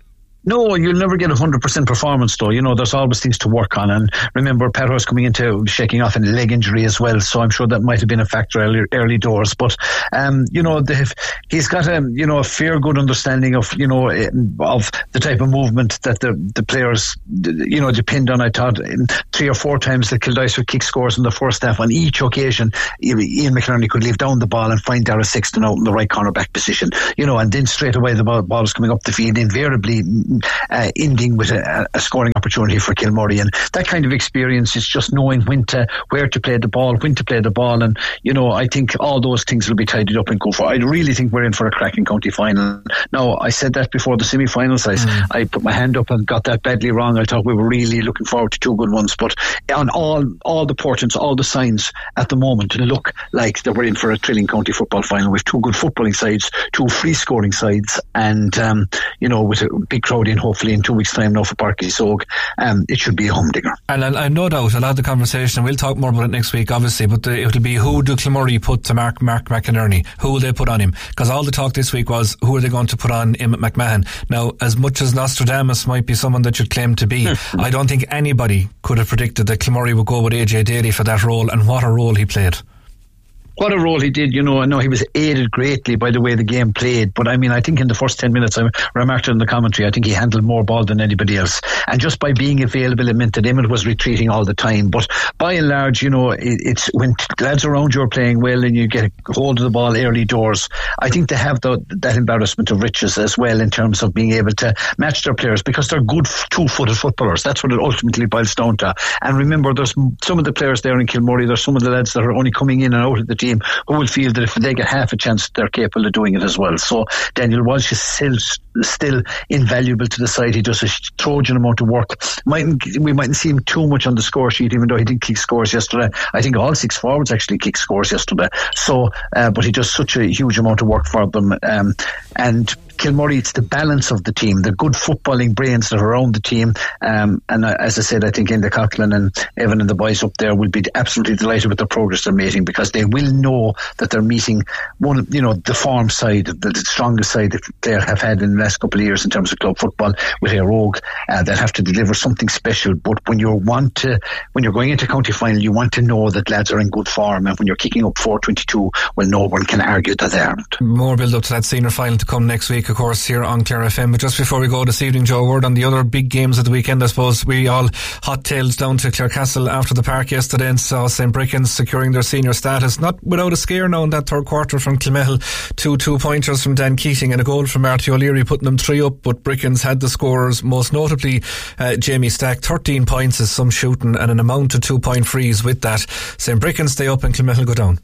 No, you'll never get a hundred percent performance though. You know, there's always things to work on. And remember, Petros coming into shaking off a leg injury as well, so I'm sure that might have been a factor early, early doors. But um, you know, they've, he's got a you know a fair good understanding of you know of the type of movement that the the players you know depend on. I thought three or four times the Kildysor kick scores in the first half. On each occasion, Ian McInerney could leave down the ball and find Dara Sexton out in the right corner back position. You know, and then straight away the ball, ball was coming up the field, invariably Uh, ending with a, a scoring opportunity for Kilmurray. And that kind of experience is just knowing when to, where to play the ball, when to play the ball. And, you know, I think all those things will be tidied up and go for. I really think we're in for a cracking county final. Now, I said that before the semi-finals. I, mm. I put my hand up and got that badly wrong. I thought we were really looking forward to two good ones. But on all, all the portents, all the signs at the moment look like that we're in for a thrilling county football final with two good footballing sides, two free scoring sides, and, um, you know, with a big crowd in hopefully in two weeks' time now for Parky Soag, um, it should be a humdinger. And I, I no doubt I'll have the conversation. We'll talk more about it next week, obviously. But the, it'll be who do Kilmurray put to Mark Mark McInerney? Who will they put on him? Because all the talk this week was who are they going to put on Emmett McMahon? Now, as much as Nostradamus might be someone that you'd claim to be, I don't think anybody could have predicted that Kilmurray would go with A J Daly for that role, and what a role he played. What a role he did, you know. I know he was aided greatly by the way the game played, but I mean, I think in the first ten minutes, I remarked it in the commentary, I think he handled more ball than anybody else. And just by being available, it meant that Emmett was retreating all the time. But by and large, you know, it, it's when lads around you are playing well and you get a hold of the ball early doors, I think they have the, that embarrassment of riches as well in terms of being able to match their players because they're good two-footed footballers. That's what it ultimately boils down to. And remember, there's some of the players there in Kilmurray, there's some of the lads that are only coming in and out of the team who will feel that if they get half a chance, they're capable of doing it as well. So Daniel Walsh is still, still invaluable to the side. He does a Trojan amount of work. Mightn't, we mightn't see him too much on the score sheet, even though he did kick scores yesterday. I think all six forwards actually kicked scores yesterday. So, uh, but he does such a huge amount of work for them. Um, and Kilmurray, it's the balance of the team, the good footballing brains that are around the team. Um, and uh, as I said, I think Enda Coughlin and Evan and the boys up there will be absolutely delighted with the progress they're making because they will know that they're meeting one, you know, the form side, the, the strongest side that they have had in the last couple of years in terms of club football with Éire Óg. Uh, they'll have to deliver something special. But when you want to, when you're going into county final, you want to know that lads are in good form. And when you're kicking up four twenty-two, well, no one can argue that they aren't. More build up to that senior final to come next week, of course, here on Clare F M. But just before we go this evening, Joe, word on the other big games of the weekend. I suppose we all hot tails down to Clarecastle after the park yesterday and saw Saint Brickens securing their senior status, not without a scare now in that third quarter from Clonmel. Two two pointers from Dan Keating and a goal from Marty O'Leary putting them three up, but Brickens had the scorers, most notably uh, Jamie Stack, thirteen points is some shooting and an amount of two point frees with that. Saint Brickens stay up and Clonmel go down.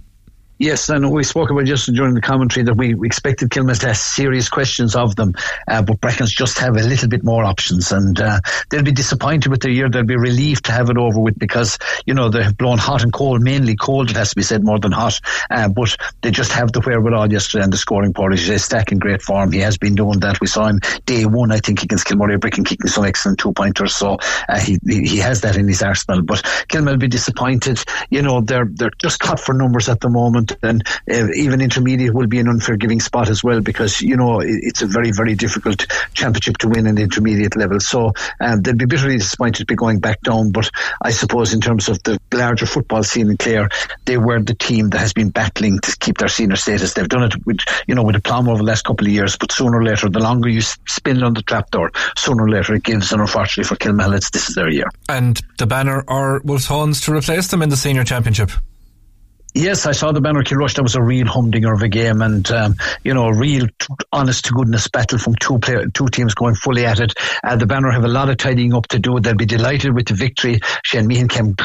Yes, and we spoke about just during the commentary that we, we expected Kilmel to ask serious questions of them, uh, but Brickens just have a little bit more options, and uh, they'll be disappointed with their year. They'll be relieved to have it over with because, you know, they've blown hot and cold, mainly cold, it has to be said, more than hot, uh, but they just have the wherewithal yesterday and the scoring portage. They stack in great form. He has been doing that. We saw him day one, I think, against Kilmurray Bricken, kicking some excellent two-pointers, so uh, he he has that in his arsenal. But Kilmel will be disappointed. You know, they're, they're just cut for numbers at the moment. And uh, even intermediate will be an unforgiving spot as well because, you know, it, it's a very, very difficult championship to win in the intermediate level. So um, they'll be bitterly disappointed to be going back down. But I suppose in terms of the larger football scene in Clare, they were the team that has been battling to keep their senior status. They've done it with, you know, with a plum over the last couple of years. But sooner or later, the longer you spin on the trapdoor, sooner or later it gives. And unfortunately for Kilmel, it's this is their year. And the banner are Wolfhounds to replace them in the senior championship. Yes, I saw the banner Kilrush. That was a real humdinger of a game, and um, you know, a real t- honest to goodness battle from two play- two teams going fully at it. Uh, the banner have a lot of tidying up to do. They'll be delighted with the victory. Shane Meehan came cl-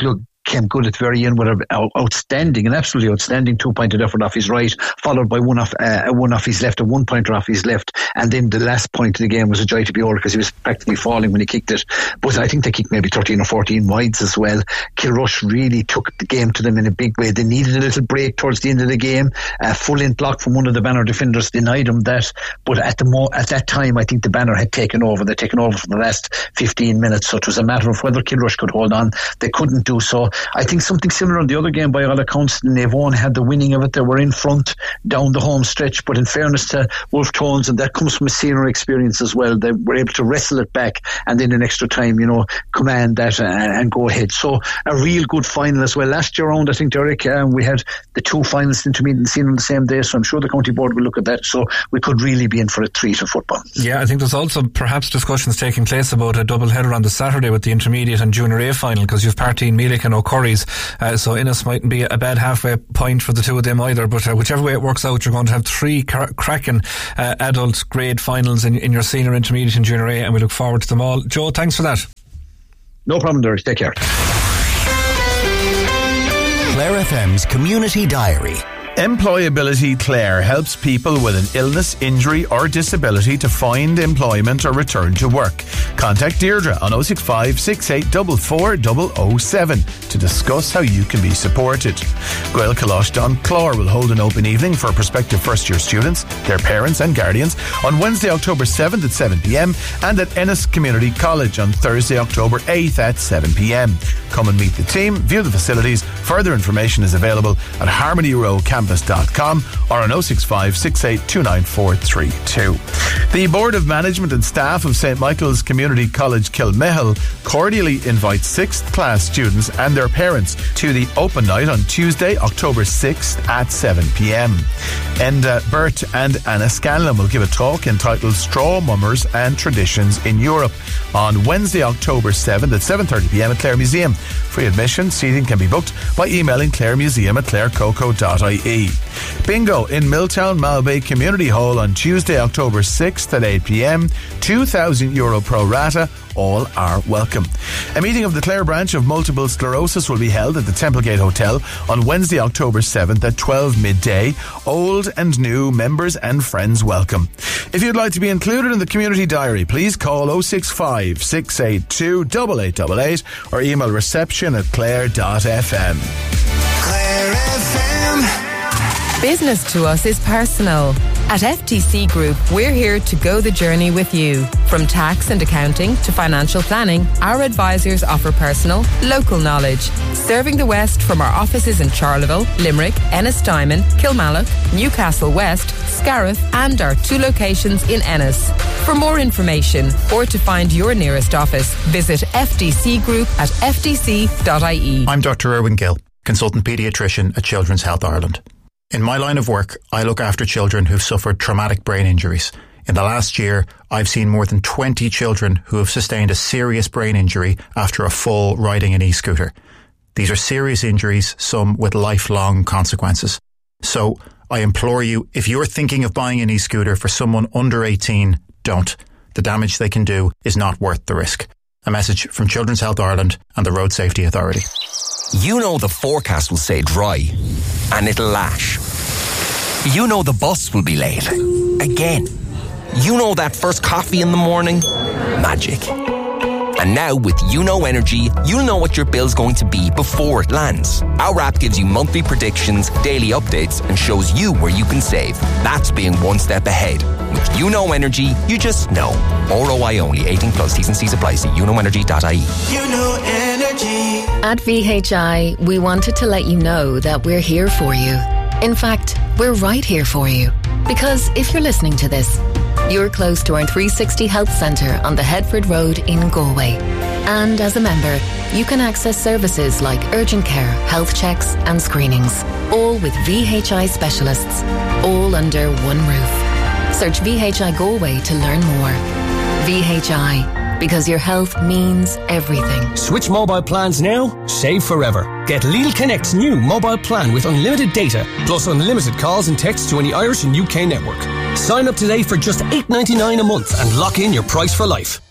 came good at the very end with an outstanding, an absolutely outstanding two-pointed effort off his right, followed by one off uh, one off his left, a one-pointer off his left, and then the last point of the game was a joy to behold because he was practically falling when he kicked it. But I think they kicked maybe thirteen or fourteen wides as well. Kilrush really took the game to them in a big way. They needed a little break towards the end of the game. A full-in block from one of the Banner defenders denied them that. But at the mo- at that time, I think the Banner had taken over. They'd taken over for the last fifteen minutes. So it was a matter of whether Kilrush could hold on. They couldn't do so. I think something similar in the other game, by all accounts, Navan had the winning of it. They were in front down the home stretch. But in fairness to Wolf Tones, and that comes from a senior experience as well, they were able to wrestle it back and then in extra time, you know, command that and, and go ahead. So a real good final as well. Last year round, I think, Derek, um, we had the two finals intermediate and senior on the same day, so I'm sure the county board will look at that. So we could really be in for a treat of football. Yeah, I think there's also perhaps discussions taking place about a double header on the Saturday with the intermediate and junior A final, because you've Partine, Meelick and O'Curry's, uh, so Innes mightn't be a bad halfway point for the two of them either, but uh, whichever way it works out, you're going to have three cra- cracking uh, adult grade finals in, in your senior, intermediate and junior A, and we look forward to them all. Joe, thanks for that. No problem, Derek. Take care. Clare F M's Community Diary. Employability Clare helps people with an illness, injury or disability to find employment or return to work. Contact Deirdre on oh six five, six eight four four, zero zero zero seven to discuss how you can be supported. Gael Colosh Don Clore will hold an open evening for prospective first year students, their parents and guardians on Wednesday, October seventh at seven p.m. and at Ennis Community College on Thursday, October eighth at seven p.m. Come and meet the team, view the facilities. Further information is available at harmony row campus dot com or on oh six five, six eight two nine four three two. The Board of Management and staff of Saint Michael's Community College Kilmihil cordially invites sixth class students and their parents to the open night on Tuesday, October sixth at seven p.m. Enda Burt and Anna Scanlon will give a talk entitled Straw Mummers and Traditions in Europe on Wednesday, October seventh at seven thirty p.m. at Clare Museum. Free admission, seating can be booked by emailing claremuseum at clarecoco dot I E. Bingo in Milltown Malbay Community Hall on Tuesday, October sixth at eight p.m. two thousand euro pro rata. All are welcome. A meeting of the Clare branch of multiple sclerosis will be held at the Templegate Hotel on Wednesday, October seventh at twelve midday. Old and new members and friends welcome. If you'd like to be included in the community diary, please call oh six five, six eight two, eight eight eight eight or email reception at clare dot f m. Clare F M. Business to us is personal. At F T C Group, we're here to go the journey with you. From tax and accounting to financial planning, our advisors offer personal, local knowledge, serving the West from our offices in Charleville, Limerick, Ennis-Diamond, Kilmallock, Newcastle West, Scariff and our two locations in Ennis. For more information or to find your nearest office, visit F D C Group at f d c dot I E. I'm Doctor Erwin Gill, consultant paediatrician at Children's Health Ireland. In my line of work, I look after children who've suffered traumatic brain injuries. In the last year, I've seen more than twenty children who have sustained a serious brain injury after a fall riding an e-scooter. These are serious injuries, some with lifelong consequences. So, I implore you, if you're thinking of buying an e-scooter for someone under eighteen, don't. The damage they can do is not worth the risk. A message from Children's Health Ireland and the Road Safety Authority. You know the forecast will say dry, and it'll lash. You know the bus will be late. Again. You know that first coffee in the morning? Magic. And now with YouKnow Energy, you'll know what your bill's going to be before it lands. Our app gives you monthly predictions, daily updates, and shows you where you can save. That's being one step ahead. With YouKnow Energy, you just know. R O I only. eighteen plus. T's and C's apply. See you know energy dot I E. You know energy. At V H I, we wanted to let you know that we're here for you. In fact, we're right here for you. Because if you're listening to this, you're close to our three sixty Health Centre on the Headford Road in Galway. And as a member, you can access services like urgent care, health checks and screenings, all with V H I specialists, all under one roof. Search V H I Galway to learn more. V H I, because your health means everything. Switch mobile plans now, save forever. Get Lidl Connect's new mobile plan with unlimited data, plus unlimited calls and texts to any Irish and U K network. Sign up today for just eight ninety-nine a month and lock in your price for life.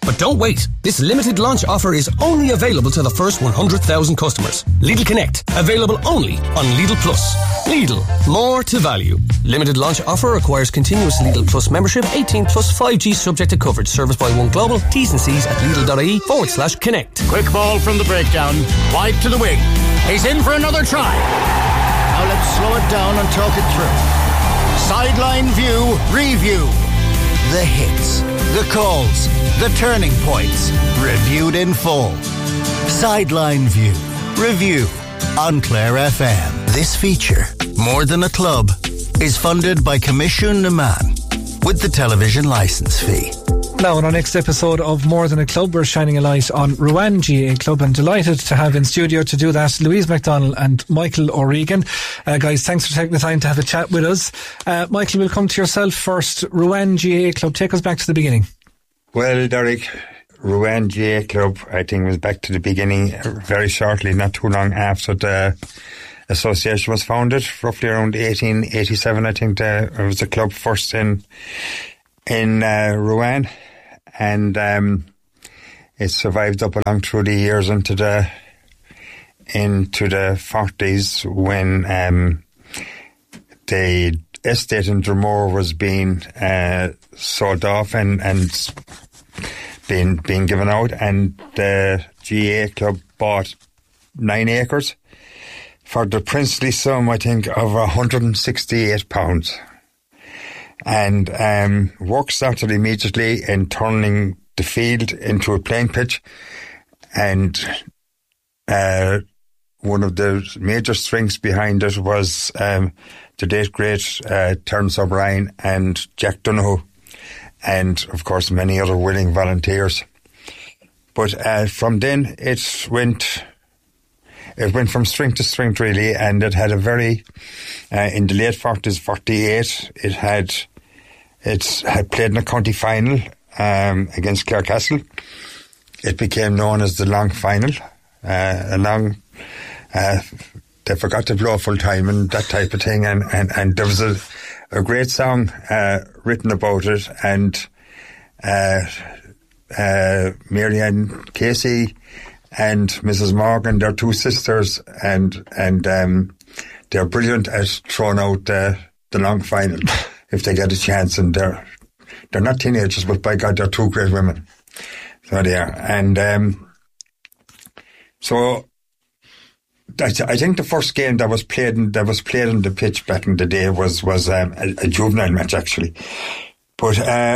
But don't wait. This limited launch offer is only available to the first one hundred thousand customers. Lidl Connect, available only on Lidl Plus. Lidl, more to value. Limited launch offer requires continuous Lidl Plus membership, eighteen plus five G subject to coverage. Service by One Global. T's and C's at Lidl.ie forward slash connect. Quick ball from the breakdown. Wide to the wing. He's in for another try. Now let's slow it down and talk it through. Sideline view, review. The hits, the calls, the turning points, reviewed in full. Sideline view, review on Clare F M. This feature, More Than a Club, is funded by Commission Naman with the television licence fee. Now, in our next episode of More Than a Club, we're shining a light on Rouen G A A Club, and delighted to have in studio to do that Louise McDonnell and Michael O'Regan. Uh, guys, thanks for taking the time to have a chat with us. Uh, Michael, we'll come to yourself first. Rouen G A A Club, take us back to the beginning. Well, Derek, Rouen G A A Club, I think, was back to the beginning very shortly, not too long after the association was founded, roughly around eighteen eighty-seven. I think there was a club first in in uh, Rouen, and um, it survived up along through the years into the into the forties when um, the estate in Dromore was being uh, sold off and and being being given out, and the G A A Club bought nine acres for the princely sum, I think, of one hundred sixty-eight pounds. And um, work started immediately in turning the field into a playing pitch. And uh, one of the major strengths behind it was um, the late great uh, Terence O'Brien and Jack Donoghue, and of course many other willing volunteers. But uh, from then it went it went from strength to strength really, and it had a very uh, in the late forties, forty-eight, it had it had played in a county final um, against Clarecastle. It became known as the Long Final. Uh, a long, uh, they forgot to blow full time and that type of thing, and, and, and there was a, a great song uh, written about it, and uh, uh, Marianne Casey and Missus Morgan, they're two sisters, and and um, they're brilliant at throwing out uh, the Long Final if they get a chance, and they're they're not teenagers, but by God, they're two great women. So they are, and um, so I, th- I think the first game that was played in, that was played on the pitch back in the day was was um, a, a juvenile match actually, but uh,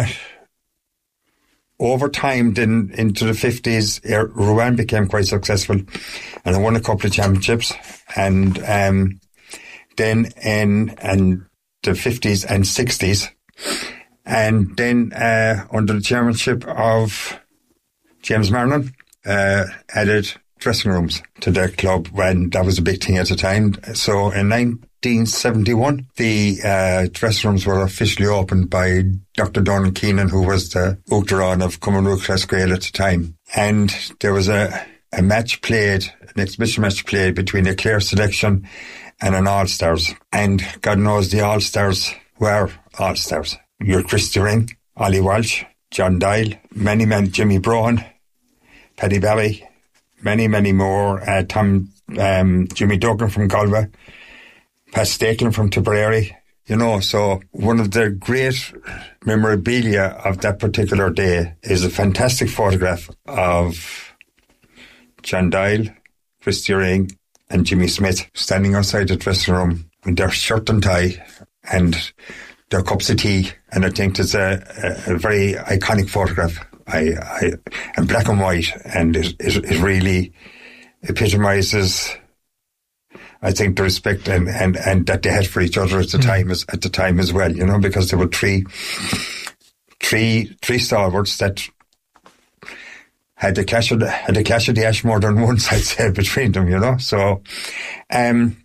over time, then into the fifties, Rouen became quite successful, and I won a couple of championships, and um, then in and the fifties and sixties, and then uh, under the chairmanship of James Marnon, uh, added dressing rooms to their club when that was a big thing at the time. So in nineteen seventy-one, the uh, dressing rooms were officially opened by Doctor Donald Keenan, who was the Uachtaráin of Cumann Clasquail at the time. And there was a, a match played, an exhibition match played between a Clare selection and an All-Stars. And God knows the All-Stars were All-Stars. Your Christy Ring, Ollie Walsh, John Dial, many, many, Jimmy Brohan, Paddy Barry, many, many more, uh, Tom, um, Jimmy Duggan from Galway, Pat Stakelin from Tipperary, you know. So one of the great memorabilia of that particular day is a fantastic photograph of John Dial, Christy Ring and Jimmy Smith standing outside the dressing room with their shirt and tie and their cups of tea, and I think it's a, a, a very iconic photograph. I, I, and black and white, and it, it, it really epitomises, I think, the respect and, and, and that they had for each other at the mm. time as at the time as well, you know, because there were three, three, three stalwarts that had the clash of the, had the clash of the ash more than once, I'd say, between them, you know. So, um,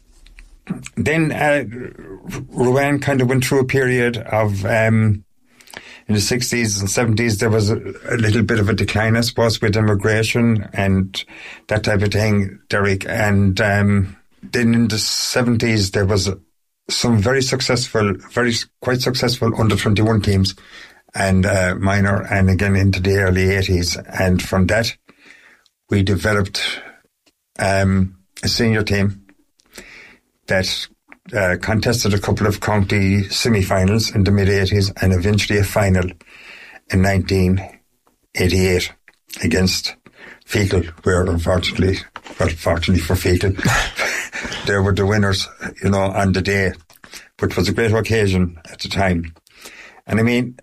then uh, Rouen kind of went through a period of. Um, In the sixties and seventies, there was a, a little bit of a decline, I suppose, with immigration and that type of thing, Derek. And um, then in the seventies, there was some very successful, very quite successful under twenty-one teams. and uh, minor, and again into the early eighties. And from that, we developed um, a senior team that uh, contested a couple of county semi-finals in the mid-eighties and eventually a final in nineteen eighty-eight against Feakle, where unfortunately, well, fortunately for Feakle, they were the winners, you know, on the day, which was a great occasion at the time. And I mean,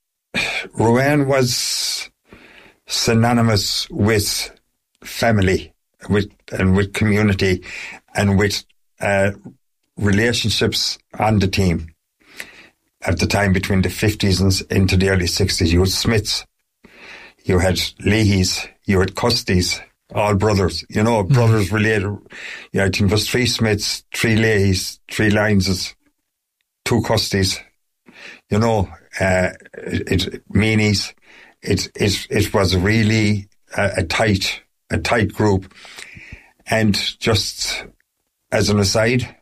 Ruane was synonymous with family, with and with community, and with uh, relationships on the team. At the time, between the fifties and into the early sixties, you had Smiths, you had Leahys, you had Custys, all brothers, you know, brothers mm. related. Yeah, I think there was three Smiths, three Leahys, three Lineses, two Custys, you know, uh, it, it Meanies. It, it, it was really a, a tight, a tight group. And just as an aside,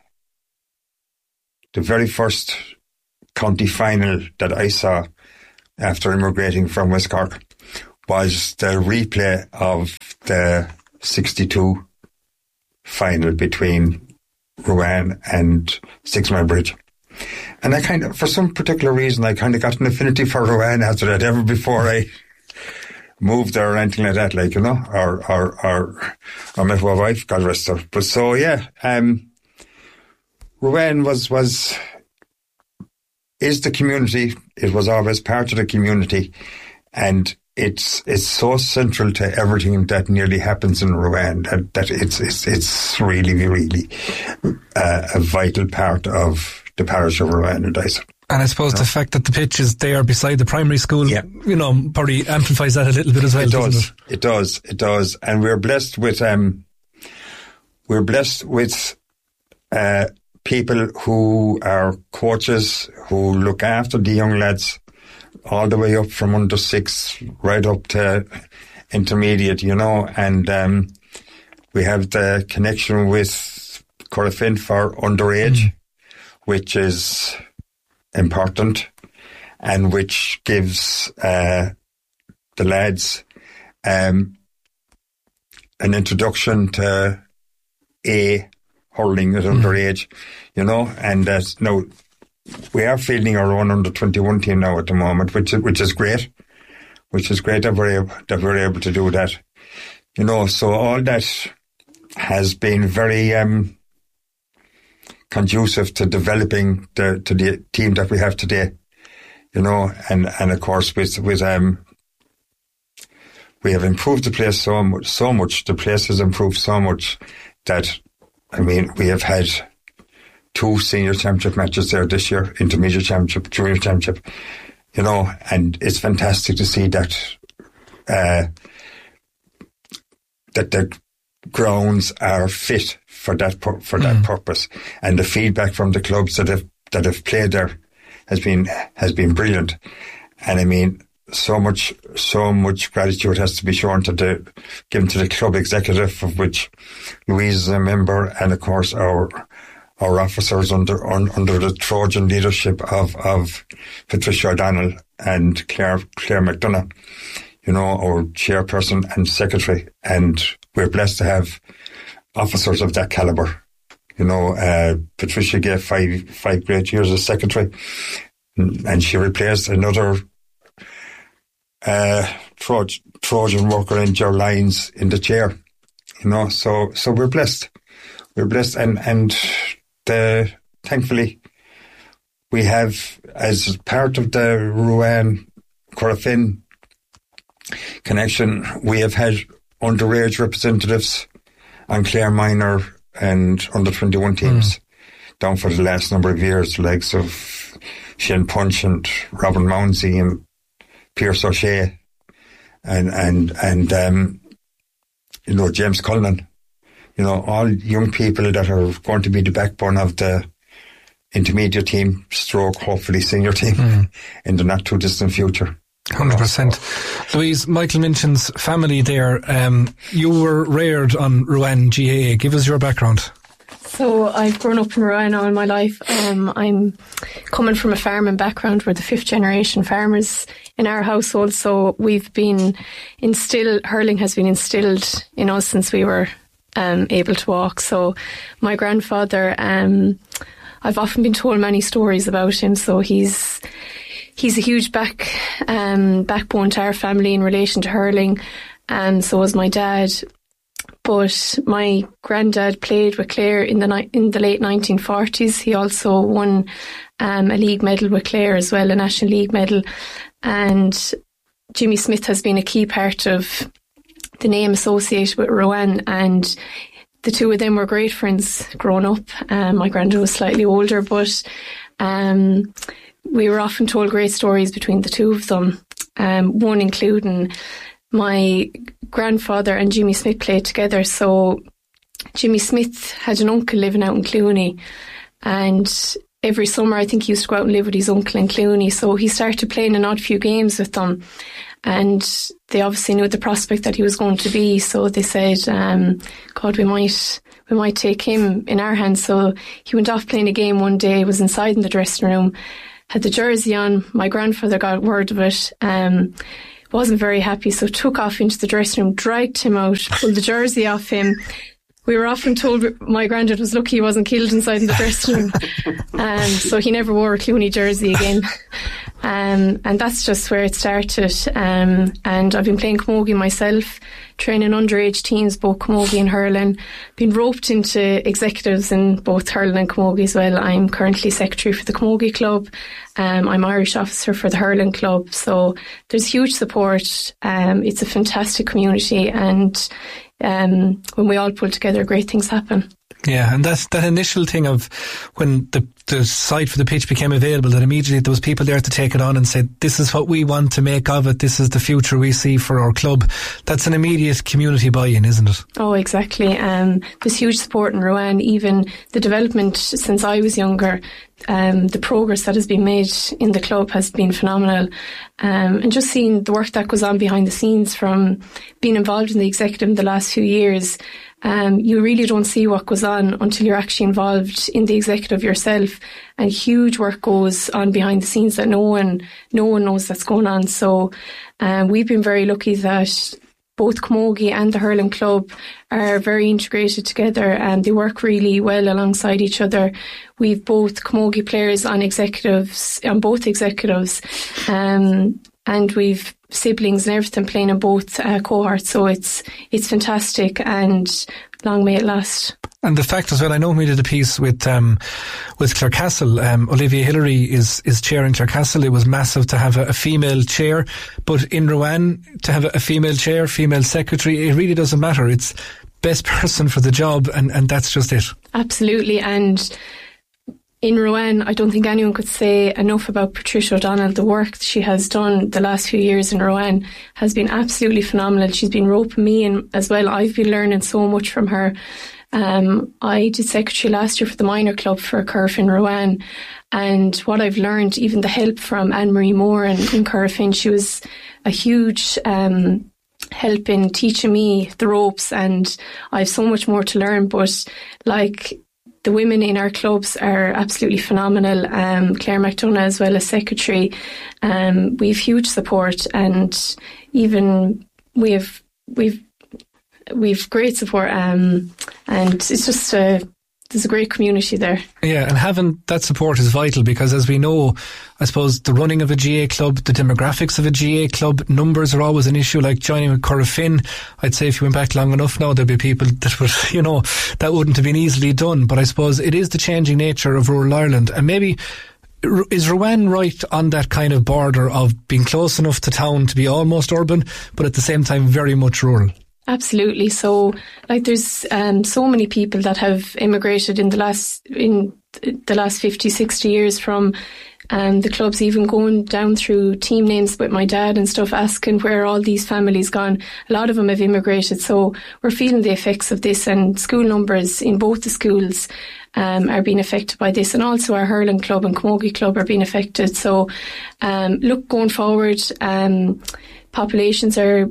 the very first county final that I saw after immigrating from West Cork was the replay of the sixty-two final between Ruane and Six Mile Bridge. And I kind of, for some particular reason, I kind of got an affinity for Ruane after that, ever before I moved there or anything like that, like, you know, or, or, or, or met my wife, God rest her. But so, yeah, um, Ruane was, was, is the community. It was always part of the community. And it's, it's so central to everything that nearly happens in Ruane that, that it's, it's, it's really, really uh, a vital part of the parish of Ruane and Dyson. And I suppose no. the fact that the pitch is there beside the primary school, yeah. you know, probably amplifies that a little bit as well. It does. Doesn't it? it does. It does. And we're blessed with, um, we're blessed with, uh, people who are coaches who look after the young lads all the way up from under six right up to intermediate, you know, and, um, we have the connection with Corofin for underage, mm. which is important, and which gives uh, the lads um, an introduction to A, hurling at mm. underage, you know, and uh, now we are fielding our own under twenty-one team now at the moment, which is, which is great, which is great that we're able, that we're able to do that, you know, so all that has been very um, conducive to developing the to the team that we have today, you know, and, and of course with with um we have improved the place so much so much. The place has improved so much that I mean we have had two senior championship matches there this year, intermediate championship, junior championship, you know, and it's fantastic to see that uh that the grounds are fit for that pu- for that mm. purpose, and the feedback from the clubs that have that have played there has been has been brilliant. And I mean, so much so much gratitude has to be shown to the given to the club executive, of which Louise is a member, and of course our our officers under un, under the Trojan leadership of of Patricia O'Donnell and Claire Claire McDonough, you know, our chairperson and secretary, and we're blessed to have officers of that calibre. You know, uh, Patricia gave five five great years as secretary, and she replaced another uh, Troj- Trojan worker in Ger Lyons in the chair. You know, so so we're blessed. We're blessed, and and the, thankfully we have, as part of the Ruane Corofin connection, we have had underage representatives on Clare minor and under twenty-one teams mm. down for the last number of years, the likes of Shane Punch and Robin Mounsey and Pierce O'Shea and and and um, you know, James Cullinan, you know, all young people that are going to be the backbone of the intermediate team, stroke hopefully senior team mm. in the not too distant future. one hundred percent. Louise, Michael mentions family there. Um, you were reared on Ruane G A A. Give us your background. So I've grown up in Rowan all my life. Um, I'm coming from a farming background. We're the fifth generation farmers in our household. So we've been instilled, hurling has been instilled in us since we were um, able to walk. So my grandfather, um, I've often been told many stories about him. So he's he's a huge back um, backbone to our family in relation to hurling. And so was my dad. But my granddad played with Clare in the ni- in the late nineteen forties. He also won um, a league medal with Clare as well, a National League medal. And Jimmy Smith has been a key part of the name associated with Rowan. And the two of them were great friends growing up. Um, my granddad was slightly older, but um, we were often told great stories between the two of them. Um, one including my grandfather and Jimmy Smith played together. So Jimmy Smith had an uncle living out in Clooney, and every summer I think he used to go out and live with his uncle in Clooney. So he started playing an odd few games with them, and they obviously knew the prospect that he was going to be. So they said, um, God, we might we might take him in our hands. So he went off playing a game one day, was inside in the dressing room, had the jersey on. My grandfather got word of it, um, wasn't very happy, so took off into the dressing room, dragged him out, pulled the jersey off him. We were often told my granddad was lucky he wasn't killed inside in the dressing room. Um, so he never wore a Clooney jersey again. Um, and that's just where it started. Um, and I've been playing camogie myself, training underage teams, both camogie and hurling. Been roped into executives in both hurling and camogie as well. I'm currently secretary for the camogie club. Um, I'm Irish officer for the hurling club. So there's huge support. Um, it's a fantastic community, and um, when we all pull together, great things happen. Yeah, and that's that initial thing of when the, the site for the pitch became available, that immediately there was people there to take it on and say, this is what we want to make of it, this is the future we see for our club. That's an immediate community buy-in, isn't it? Oh, exactly. Um, there's huge support in Rowan. Even the development since I was younger, um, the progress that has been made in the club has been phenomenal. Um, and just seeing the work that goes on behind the scenes from being involved in the executive in the last few years, Um, you really don't see what goes on until you're actually involved in the executive yourself, and huge work goes on behind the scenes that no one no one knows that's going on. So um, we've been very lucky that both camogie and the hurling club are very integrated together, and they work really well alongside each other. We've both camogie players on executives, on both executives, um, and we've siblings and everything playing in both uh, cohorts. So it's it's fantastic, and long may it last. And the fact as well, I know we did a piece with um, with Clarecastle. Um, Olivia Hillary is is chair in Clarecastle. It was massive to have a, a female chair, but in Rowan to have a, a female chair, female secretary, it really doesn't matter. It's best person for the job, and, and that's just it. Absolutely. And in Rowan, I don't think anyone could say enough about Patricia O'Donnell. The work she has done the last few years in Rowan has been absolutely phenomenal. She's been roping me in as well. I've been learning so much from her. Um, I did secretary last year for the minor club for Curve in Rowan, and what I've learned, even the help from Anne-Marie Moore in, in Curve, she was a huge um, help in teaching me the ropes, and I have so much more to learn. But like, the women in our clubs are absolutely phenomenal. Um, Claire McDonough as well as secretary. Um, we have huge support, and even we have we've we've great support. Um, and it's just a, there's a great community there. Yeah, and having that support is vital, because as we know, I suppose the running of a G A club, the demographics of a G A club, numbers are always an issue. Like joining with Corofin, I'd say if you went back long enough now, there'd be people that would, you know, that wouldn't have been easily done. But I suppose it is the changing nature of rural Ireland, and maybe is Rowan right on that kind of border of being close enough to town to be almost urban, but at the same time very much rural? Absolutely. So, like, there's um, so many people that have immigrated in the last in the last fifty, sixty years from um, the clubs, even going down through team names with my dad and stuff, asking where all these families gone. A lot of them have immigrated, so we're feeling the effects of this, and school numbers in both the schools um, are being affected by this, and also our hurling club and camogie club are being affected. So, um, look, going forward, um, populations are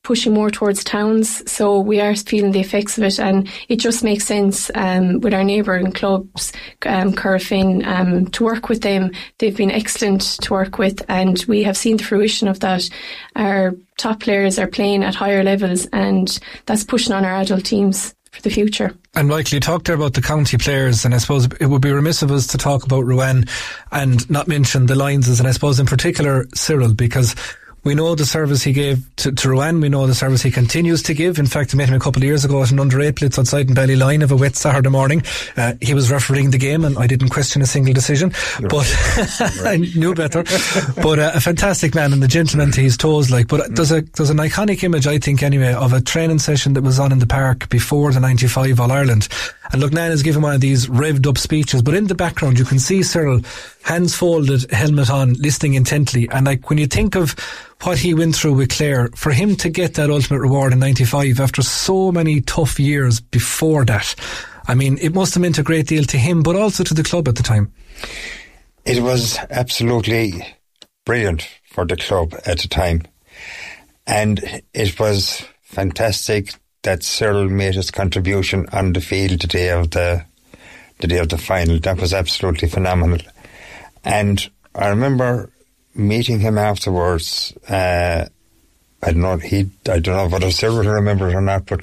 pushing more towards towns, so we are feeling the effects of it, and it just makes sense um, with our neighbouring clubs, um, Currafin, um, to work with them. They've been excellent to work with, and we have seen the fruition of that. Our top players are playing at higher levels, and that's pushing on our adult teams for the future. And Michael, you talked there about the county players, and I suppose it would be remiss of us to talk about Rouen and not mention the Lionses, and I suppose in particular Cyril, because we know the service he gave to, to Rouen. We know the service he continues to give. In fact, I met him a couple of years ago at an under eight blitz outside in Ballyline of a wet Saturday morning. Uh, he was refereeing the game, and I didn't question a single decision. You're but right. I knew better. But uh, a fantastic man, and the gentleman to his toes. Like, but there's a there's an iconic image, I think, anyway, of a training session that was on in the park before the ninety-five All Ireland. And look, Nan is giving one of these revved up speeches, but in the background you can see Cyril, hands folded, helmet on, listening intently. And like, when you think of what he went through with Clare, for him to get that ultimate reward in ninety-five after so many tough years before that, I mean, it must have meant a great deal to him, but also to the club at the time. It was absolutely brilliant for the club at the time. And it was fantastic that Cyril made his contribution on the field the day of the the day of the final. That was absolutely phenomenal. And I remember meeting him afterwards. Uh, I don't know he. I don't know whether Cyril remembers or not, but